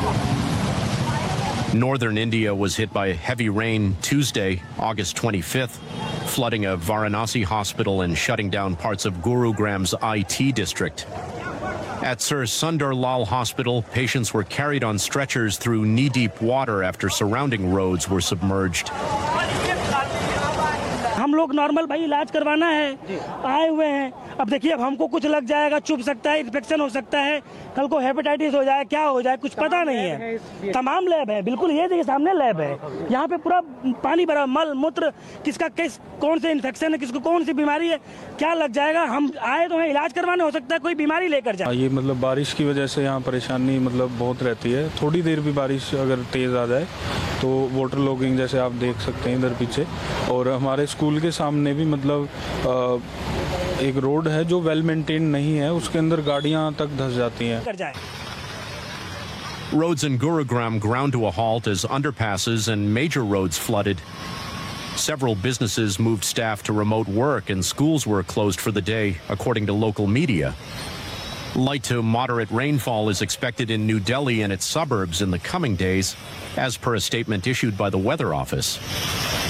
Northern India was hit by heavy rain Tuesday, August 25th, flooding a Varanasi hospital and shutting down parts of Gurugram's IT district. At Sir Sundar Lal Hospital, patients were carried on stretchers through knee-deep water after surrounding roads were submerged. हम लोग normal भाई इलाज करवाना है, आए हुए हैं। अब देखिए, अब हमको कुछ लग जाएगा, चुभ सकता है, इन्फेक्शन हो सकता है, कल को हेपेटाइटिस हो जाए, क्या हो जाए, कुछ पता नहीं है। तमाम लैब है, बिल्कुल ये देखिए सामने लैब है। यहाँ पे पूरा पानी भरा, मल मूत्र, किसका किस कौन से इन्फेक्शन है, किसको कौन सी बीमारी है, क्या लग जाएगा। हम आए तो हैं इलाज करवाने, हो सकता है कोई बीमारी लेकर जाए। ये मतलब बारिश की वजह से यहाँ परेशानी मतलब बहुत रहती है। थोड़ी देर भी बारिश अगर तेज़ आ जाए तो वाटर लॉगिंग जैसे आप देख सकते हैं इधर पीछे, और हमारे स्कूल के सामने भी मतलब एक रोड है जो वेल मेंटेन नहीं है, उसके अंदर गाड़ियां तक धंस जाती हैं। Roads in Gurugram ground to a halt as underpasses and major roads flooded. Several businesses moved staff to remote work and schools were closed for the day, according to local media. Light to moderate rainfall is expected in New Delhi and its suburbs in the coming days, as per a statement issued by the Weather Office.